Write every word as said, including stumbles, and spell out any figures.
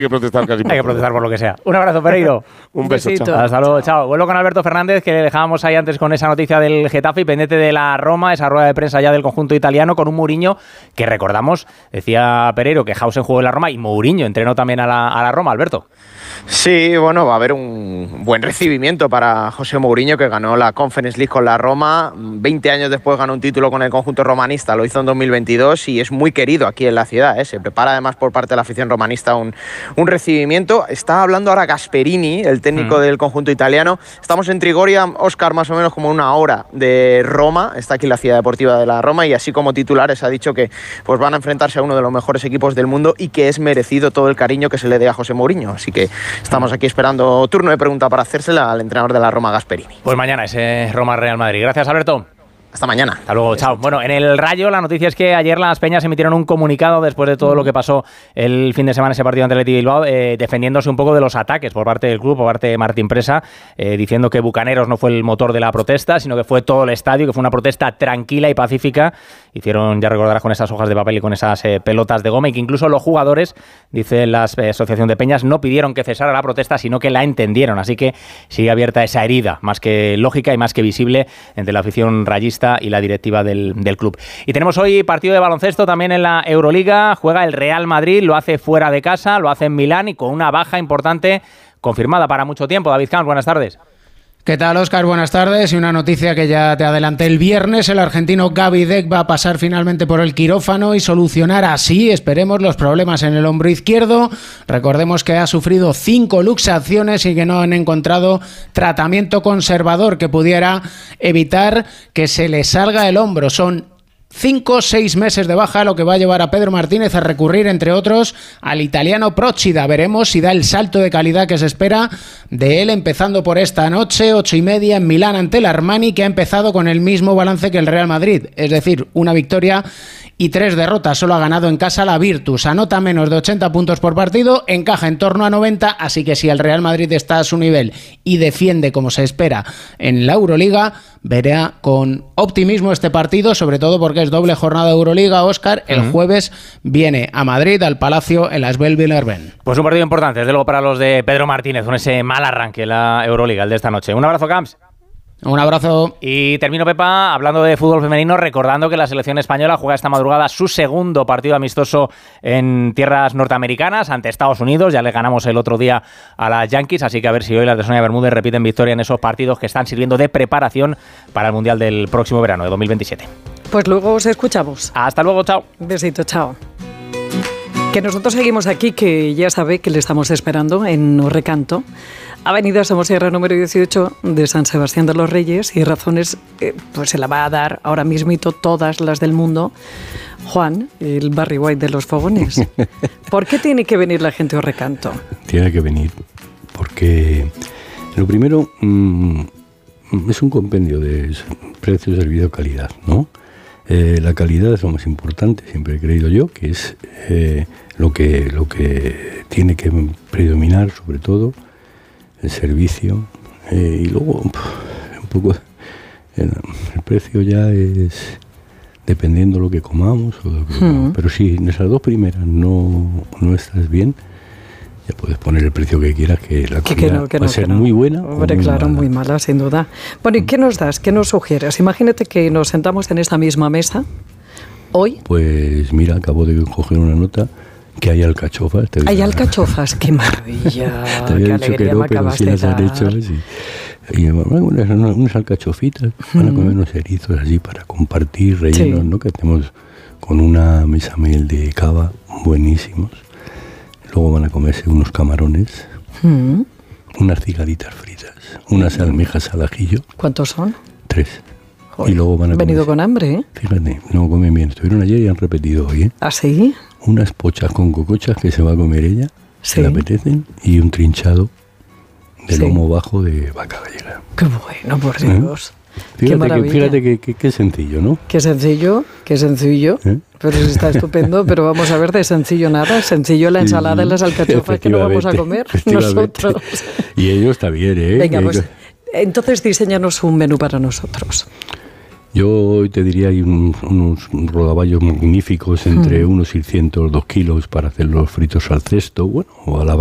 Hay que protestar casi por Hay que protestar por lo que sea. Un abrazo, Pereiro. Un beso, besito. chao. Hasta luego, chao. Vuelvo con Alberto Fernández, que le dejábamos ahí antes con esa noticia del Getafe y pendiente de la Roma, esa rueda de prensa ya del conjunto italiano, con un Mourinho que recordamos, decía Pereiro, que Hausen jugó en la Roma y Mourinho entrenó también a la, a la Roma, Alberto. Sí, bueno, va a haber un buen recibimiento para José Mourinho, que ganó la Conference League con la Roma. veinte años después ganó un título con el conjunto romanista, lo hizo en dos mil veintidós y es muy querido aquí en la ciudad, ¿eh? Se prepara además por parte de la afición romanista un, un recibimiento. Está hablando ahora Gasperini, el técnico mm. del conjunto italiano. Estamos en Trigoria, Óscar, más o menos como una hora de Roma. Está aquí la ciudad deportiva de la Roma y así como titulares ha dicho que pues, van a enfrentarse a uno de los mejores equipos del mundo y que es merecido todo el cariño que se le dé a José Mourinho. Así que estamos aquí esperando turno de pregunta para hacérsela al entrenador de la Roma, Gasperini. Pues mañana ese Roma-Real Madrid. Gracias, Alberto. Hasta mañana. Hasta luego, chao. Bueno, en el Rayo la noticia es que ayer las Peñas emitieron un comunicado después de todo lo que pasó el fin de semana, ese partido ante el Athletic Bilbao, eh, defendiéndose un poco de los ataques por parte del club, por parte de Martín Presa, eh, diciendo que Bucaneros no fue el motor de la protesta, sino que fue todo el estadio, que fue una protesta tranquila y pacífica. Hicieron, ya recordarás, con esas hojas de papel y con esas eh, pelotas de goma, y que incluso los jugadores, dice la eh, Asociación de Peñas, no pidieron que cesara la protesta, sino que la entendieron. Así que sigue abierta esa herida, más que lógica y más que visible, entre la afición rayista y la directiva Del, del club. Y tenemos hoy partido de baloncesto también en la Euroliga. Juega el Real Madrid, lo hace fuera de casa, lo hace en Milán y con una baja importante confirmada para mucho tiempo. David Camps, buenas tardes. ¿Qué tal, Óscar? Buenas tardes. Y una noticia que ya te adelanté el viernes. El argentino Gaby Deck va a pasar finalmente por el quirófano y solucionar así, esperemos, los problemas en el hombro izquierdo. Recordemos que ha sufrido cinco luxaciones y que no han encontrado tratamiento conservador que pudiera evitar que se le salga el hombro. Son Cinco o seis meses de baja, lo que va a llevar a Pedro Martínez a recurrir, entre otros, al italiano Procida. Veremos si da el salto de calidad que se espera de él, empezando por esta noche, ocho y media, en Milán ante el Armani, que ha empezado con el mismo balance que el Real Madrid, es decir, una victoria y tres derrotas. Solo ha ganado en casa la Virtus. Anota menos de ochenta puntos por partido, encaja en torno a noventa, así que si el Real Madrid está a su nivel y defiende como se espera en la Euroliga, verá con optimismo este partido, sobre todo porque es doble jornada de Euroliga, Óscar. El uh-huh. jueves viene a Madrid, al Palacio, en la Asbel Villarben. Pues un partido importante, desde luego, para los de Pedro Martínez, con ese mal arranque en la Euroliga, el de esta noche. Un abrazo, Camps. Un abrazo. Y termino, Pepa, hablando de fútbol femenino, recordando que la selección española juega esta madrugada su segundo partido amistoso en tierras norteamericanas ante Estados Unidos. Ya le ganamos el otro día a las Yankees, así que a ver si hoy las de Sonia Bermúdez repiten victoria en esos partidos que están sirviendo de preparación para el Mundial del próximo verano, de dos mil veintisiete. Pues luego os escuchamos. Hasta luego, chao. Un besito, chao. Que nosotros seguimos aquí, que ya sabe que le estamos esperando en Recanto, Avenida Somosierra número dieciocho de San Sebastián de los Reyes, y razones eh, pues se la va a dar ahora mismito todas las del mundo Juan, el Barry White de los fogones. ¿Por qué tiene que venir la gente a Recanto? Tiene que venir porque lo primero mmm, es un compendio de precio, servicio, calidad, ¿no? Eh, la calidad es lo más importante, siempre he creído yo, que es eh, lo que lo que tiene que predominar, sobre todo el servicio, eh, y luego un poco el, el precio ya es dependiendo lo que comamos, o lo que comamos. Pero si en esas dos primeras no, no estás bien, ya puedes poner el precio que quieras, que la comida que no, que va no, a ser no. muy buena. Hombre, o muy claro, mala. muy mala, sin duda. Bueno, ¿y qué nos das? ¿Qué nos sugieres? Imagínate que nos sentamos en esta misma mesa hoy. Pues mira, acabo de coger una nota que hay alcachofas. Hay alcachofas, qué maravilla. Te había qué dicho que no, pero sí las han hecho. Sí. Y unas, unas alcachofitas, van a comer unos erizos así para compartir, rellenos, sí. ¿no? Que hacemos con una mesamel de cava buenísimos. Luego van a comerse unos camarones, mm. unas cigaditas fritas, unas almejas al ajillo. ¿Cuántos son? Tres. Joder, y luego van a venido con hambre, ¿eh? Fíjate, no comen bien. Estuvieron ayer y han repetido hoy, ¿eh? ¿Ah, sí? Unas pochas con cocochas que se va a comer ella, sí. que le apetecen, y un trinchado de sí. lomo bajo de vaca gallega. ¡Qué bueno, por Dios! ¿Eh? Fíjate, que, fíjate que, que, que sencillo, ¿no? Qué sencillo, qué sencillo. ¿Eh? Pero está estupendo, pero vamos a ver, de sencillo nada. Sencillo la ensalada sí, y las alcachofas que no vamos a comer nosotros. Y ello está bien, ¿eh? Venga, pues entonces diséñanos un menú para nosotros. Yo hoy te diría hay un, unos rodaballos magníficos entre mm. unos seiscientos dos kilos para hacer los fritos al cesto, bueno, o a la